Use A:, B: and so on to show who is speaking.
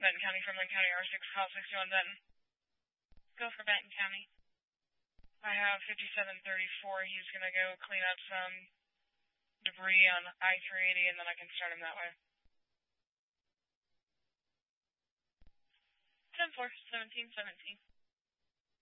A: Benton County from Lynn County R6, call 61 Benton.
B: Go for Benton County.
A: I have 5734. He's going to go clean up some debris on I-380, and then I can start him that way.
B: 10-4, 17-17.